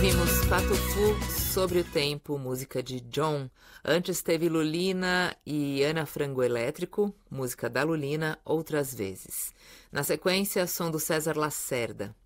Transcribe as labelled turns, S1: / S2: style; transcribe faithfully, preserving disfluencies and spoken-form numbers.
S1: Ouvimos Pato Fu, Sobre o Tempo, música de John. Antes teve Lulina e Ana Frango Elétrico, música da Lulina, Outras Vezes. Na sequência, som do César Lacerda.